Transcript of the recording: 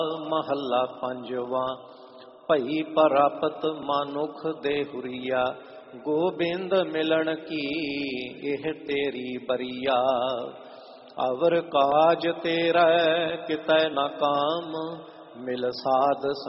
महला पंजवा। भई प्राप्त मानुख देहुरिया, गोबिंद मिलन की एह तेरी बरिया। अवर काज तेरा कितै न काम, मिल साध